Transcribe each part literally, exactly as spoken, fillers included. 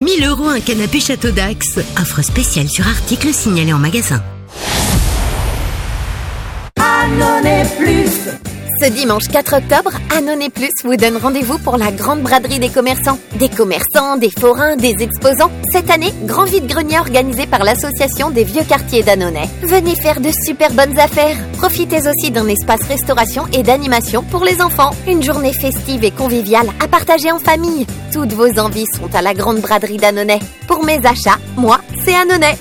mille euros un canapé Château d'Axe. Offre spéciale sur article signalé en magasin. Annonay Plus. Ce dimanche quatre octobre, Annonay Plus vous donne rendez-vous pour la grande braderie des commerçants. Des commerçants, des forains, des exposants. Cette année, grand vide-grenier organisé par l'association des vieux quartiers d'Annonay. Venez faire de super bonnes affaires. Profitez aussi d'un espace restauration et d'animation pour les enfants. Une journée festive et conviviale à partager en famille. Toutes vos envies sont à la grande braderie d'Annonay. Pour mes achats, moi, c'est Annonay.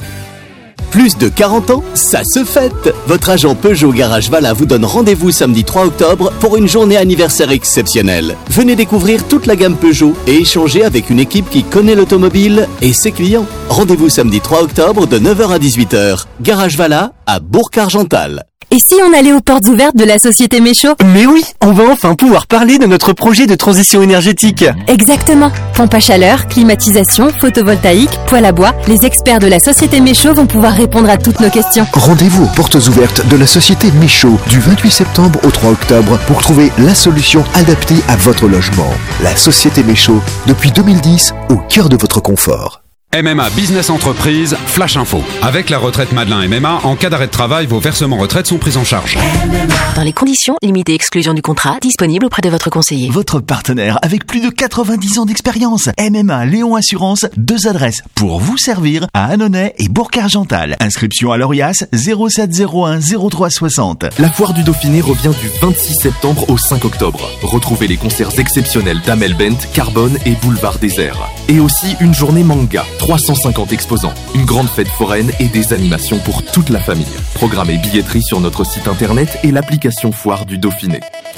Plus de quarante ans, ça se fête. Votre agent Peugeot Garage Valla vous donne rendez-vous samedi trois octobre pour une journée anniversaire exceptionnelle. Venez découvrir toute la gamme Peugeot et échanger avec une équipe qui connaît l'automobile et ses clients. Rendez-vous samedi trois octobre de neuf heures à dix-huit heures. Garage Valla à Bourg-Argental. Et si on allait aux portes ouvertes de la société Méchaud ? Mais oui, on va enfin pouvoir parler de notre projet de transition énergétique. Exactement. Pompe à chaleur, climatisation, photovoltaïque, poêle à bois, les experts de la société Méchaud vont pouvoir répondre à toutes nos questions. Rendez-vous aux portes ouvertes de la société Méchaud du vingt-huit septembre au trois octobre pour trouver la solution adaptée à votre logement. La société Méchaud, depuis deux mille dix, au cœur de votre confort. M M A Business Entreprise, Flash Info. Avec la retraite Madelin M M A, en cas d'arrêt de travail, vos versements retraite sont pris en charge. Dans les conditions, limitée exclusion du contrat, disponible auprès de votre conseiller. Votre partenaire avec plus de quatre-vingt-dix ans d'expérience. M M A Léon Assurance, deux adresses pour vous servir à Annonay et Bourg-Argental. Inscription à l'Orias zéro sept zéro un zéro trois soixante. La foire du Dauphiné revient du vingt-six septembre au cinq octobre. Retrouvez les concerts exceptionnels d'Amel Bent, Carbone et Boulevard Désert. Et aussi une journée manga. trois cent cinquante exposants, une grande fête foraine et des animations pour toute la famille. Programme et billetterie sur notre site internet et l'application Foire du Dauphiné.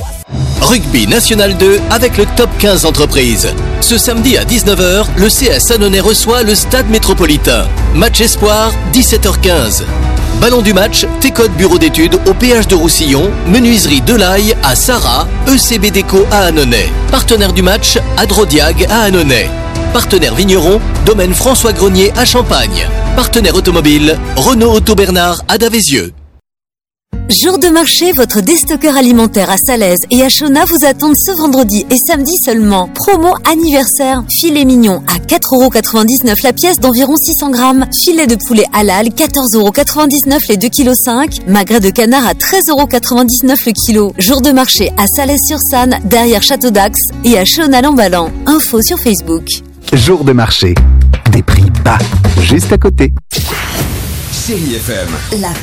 Rugby National deux avec le top quinze entreprises. Ce samedi à dix-neuf heures, le C S Annonay reçoit le Stade Métropolitain. Match espoir, dix-sept heures quinze. Ballon du match, T-Code Bureau d'études au péage de Roussillon, Menuiserie Delaye à Sarrat, E C B Déco à Annonay. Partenaire du match, Adrodiag à Annonay. Partenaire vigneron, Domaine François Grenier à Champagne. Partenaire automobile, Renault Auto Bernard à Davézieux. Jour de marché, votre déstockeur alimentaire à Salaise et à Chona vous attendent ce vendredi et samedi seulement. Promo anniversaire, filet mignon à quatre euros quatre-vingt-dix-neuf la pièce d'environ six cents grammes. Filet de poulet halal, quatorze euros quatre-vingt-dix-neuf les deux virgule cinq kilos. Magret de canard à treize euros quatre-vingt-dix-neuf le kilo. Jour de marché à Salaise-sur-Sanne, derrière Château d'Axe et à Chona-Lambalan. Info sur Facebook. Jour de marché. Des prix bas, juste à côté. Chérie F M. La